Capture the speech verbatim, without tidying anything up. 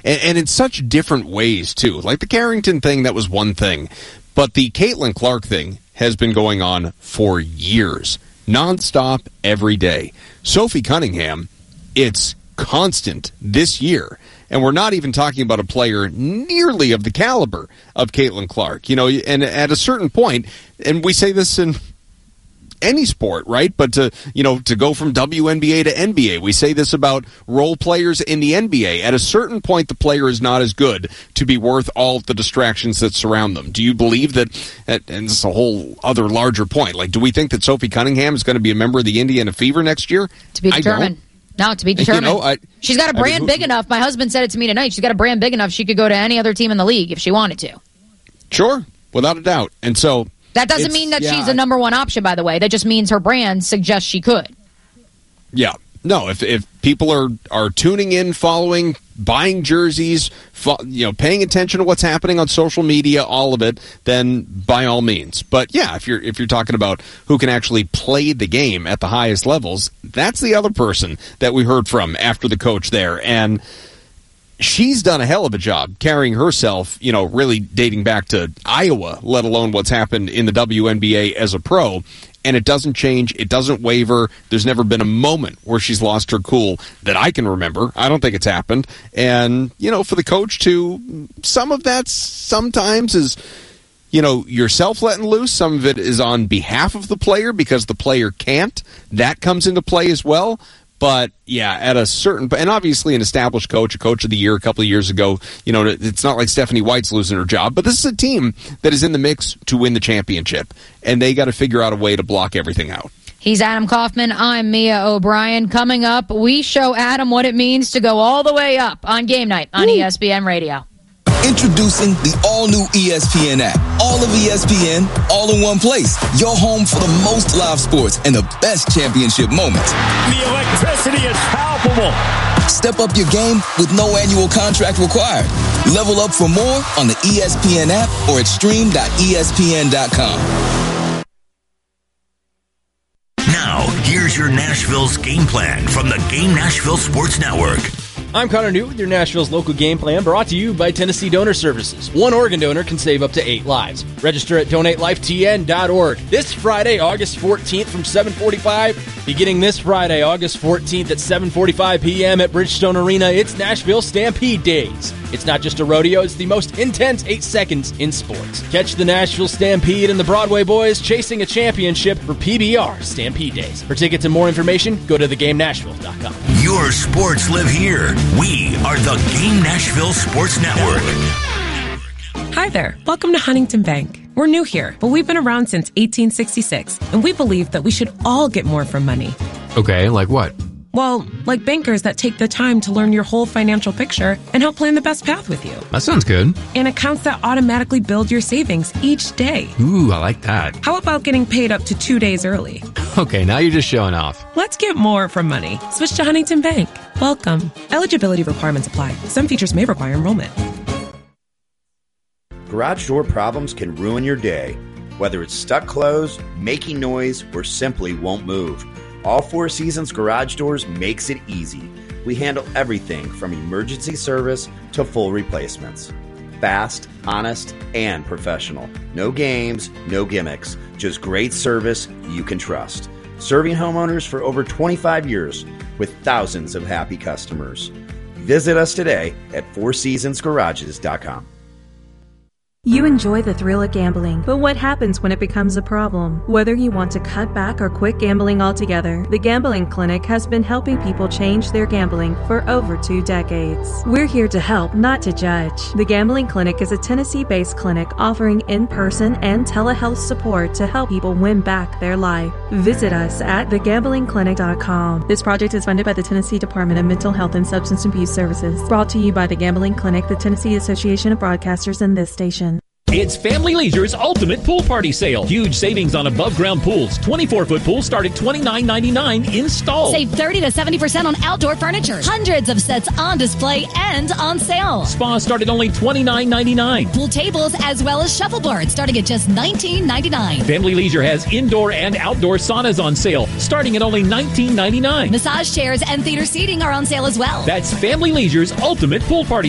and, and in such different ways, too. Like the Carrington thing, that was one thing. But the Caitlin Clark thing has been going on for years, nonstop, every day. Sophie Cunningham, it's constant this year. And we're not even talking about a player nearly of the caliber of Caitlin Clark. You know, and at a certain point, and we say this in any sport, right? But to, you know, to go from W N B A to N B A, we say this about role players in the N B A. At a certain point, the player is not as good to be worth all the distractions that surround them. Do you believe that, and this is a whole other larger point, like, do we think that Sophie Cunningham is going to be a member of the Indiana Fever next year? To be determined. No, to be determined. You know, I, she's got a brand I mean, who, big enough. My husband said it to me tonight. She's got a brand big enough she could go to any other team in the league if she wanted to. Sure, without a doubt. And so that doesn't mean that yeah, she's a number one option, by the way. That just means her brand suggests she could. Yeah. No, if if people are, are tuning in, following, buying jerseys, fo- you know, paying attention to what's happening on social media, all of it, then by all means. But yeah, if you're if you're talking about who can actually play the game at the highest levels, that's the other person that we heard from after the coach there. And she's done a hell of a job carrying herself, you know, really dating back to Iowa, let alone what's happened in the W N B A as a pro. And it doesn't change. It doesn't waver. There's never been a moment where she's lost her cool that I can remember. I don't think it's happened. And, you know, for the coach to, some of that sometimes is, you know, yourself letting loose. Some of it is on behalf of the player because the player can't. That comes into play as well. But, yeah, at a certain – and obviously an established coach, a coach of the year a couple of years ago, you know, it's not like Stephanie White's losing her job. But this is a team that is in the mix to win the championship, and they got to figure out a way to block everything out. He's Adam Kaufman. I'm Mia O'Brien. Coming up, we show Adam what it means to go all the way up on Game Night on Woo. E S P N Radio. Introducing the all-new E S P N app. All of E S P N, all in one place. Your home for the most live sports and the best championship moments. The electricity is palpable. Step up your game with no annual contract required. Level up for more on the E S P N app or at stream dot E S P N dot com. Now, here's your Nashville's game plan from the Game Nashville Sports Network. I'm Connor New with your Nashville's local game plan, brought to you by Tennessee Donor Services. One organ donor can save up to eight lives. Register at donate life T N dot org. This Friday, August fourteenth from seven forty-five. Beginning this Friday, August fourteenth at seven forty-five p.m. at Bridgestone Arena, it's Nashville Stampede Days. It's not just a rodeo, it's the most intense eight seconds in sports. Catch the Nashville Stampede and the Broadway Boys chasing a championship for P B R Stampede Days. For tickets and more information, go to the game nashville dot com. Your sports live here. We are the Game Nashville Sports Network. Hi there. Welcome to Huntington Bank. We're new here, but we've been around since eighteen sixty-six, and we believe that we should all get more from money. Okay, like what? Well, like bankers that take the time to learn your whole financial picture and help plan the best path with you. That sounds good. And accounts that automatically build your savings each day. Ooh, I like that. How about getting paid up to two days early? Okay, now you're just showing off. Let's get more from money. Switch to Huntington Bank. Welcome. Eligibility requirements apply. Some features may require enrollment. Garage door problems can ruin your day. Whether it's stuck closed, making noise, or simply won't move. All Four Seasons Garage Doors makes it easy. We handle everything from emergency service to full replacements. Fast, honest, and professional. No games, no gimmicks. Just great service you can trust. Serving homeowners for over twenty-five years with thousands of happy customers. Visit us today at four seasons garages dot com. You enjoy the thrill of gambling, but what happens when it becomes a problem? Whether you want to cut back or quit gambling altogether, the Gambling Clinic has been helping people change their gambling for over two decades. We're here to help, not to judge. The Gambling Clinic is a Tennessee-based clinic offering in-person and telehealth support to help people win back their life. Visit us at the gambling clinic dot com. This project is funded by the Tennessee Department of Mental Health and Substance Abuse Services. Brought to you by the Gambling Clinic, the Tennessee Association of Broadcasters, and this station. It's Family Leisure's ultimate pool party sale. Huge savings on above-ground pools. twenty-four foot pools start at twenty-nine ninety-nine installed. Save thirty to seventy percent on outdoor furniture. Hundreds of sets on display and on sale. Spas start at only twenty-nine ninety-nine. Pool tables as well as shuffleboards starting at just nineteen ninety-nine. Family Leisure has indoor and outdoor saunas on sale starting at only nineteen ninety-nine. Massage chairs and theater seating are on sale as well. That's Family Leisure's ultimate pool party